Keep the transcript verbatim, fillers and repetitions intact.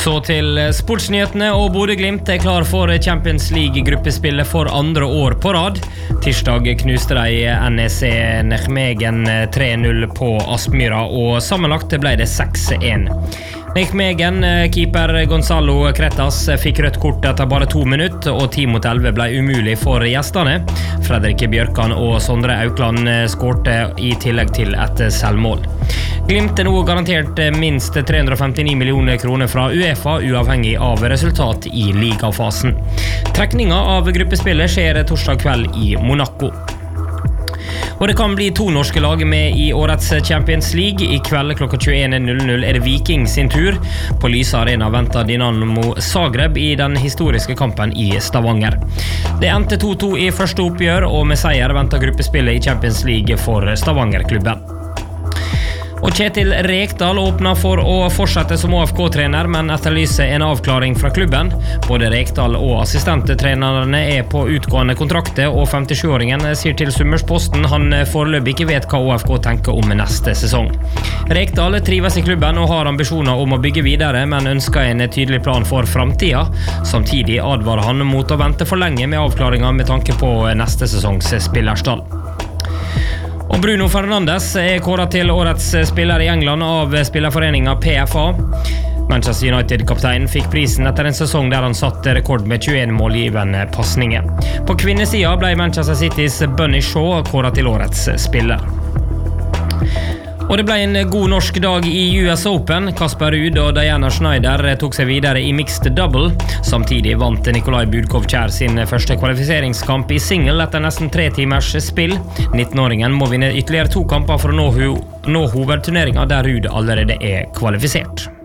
Så til sportsnyhetene, og Bodø/Glimt er klar for Champions League-gruppespillet for andre år på rad. Tirsdag knuste de N E C Nijmegen tre null på Aspmyra, og sammenlagt ble det seks en. Nijmegen, keeper Gonzalo Cretas, fikk rødt kort etter bare to minutter, og ti mot elleve ble umulig for gjestene. Fredrik Bjørkan og Sondre Aukland skårte i tillegg til et selvmål. Glimt er nå garantert minst tre hundre og femtini millioner kroner fra UEFA, uavhengig av resultat i ligafasen. Trekninga av gruppespillet skjer torsdag kveld i Monaco. Og det kan bli to norske lag med i årets Champions League. I kveld klokka tjueen null null er det Viking sin tur. På Lyse Arena venter Dinamo Zagreb i den historiske kampen i Stavanger. Det endte to to i første oppgjør, og med seier venter gruppespillet i Champions League for Stavanger-klubben. Og Kjetil Rekdal åpner for å fortsette som O F K-trener, men etterlyser en avklaring fra klubben. Både Rekdal og assistenttrenerne er på utgående kontrakter, og femtisjuåringen sier til Summersposten han foreløpig ikke vet hva O F K tenker om neste sesong. Rekdal trives i klubben og har ambisjoner om å bygge videre, men ønsker en tydelig plan for fremtiden. Samtidig advarer han mot å vente for lenge med avklaringen med tanke på neste sesongs spillerstall. Og Bruno Fernandes er kåret til årets spiller i England av spillerforeningen P F A. Manchester United-kapteinen fikk prisen etter en sesong der han satte rekord med tjueen målgivende passninger. På kvinnesida ble Manchester Citys Bunny Shaw kåret til årets spiller. Og det ble en god norsk dag i U S Open. Kasper Ruud og Diana Schneider tok seg videre i mixed double. Samtidig vant Nikolai Budkov-Kjær sin første kvalifiseringskamp i single etter nesten tre timers spill. nittenåringen må vinne ytterligere to kamper for å nå, ho- nå hovedturneringen der Ruud allerede er kvalifisert.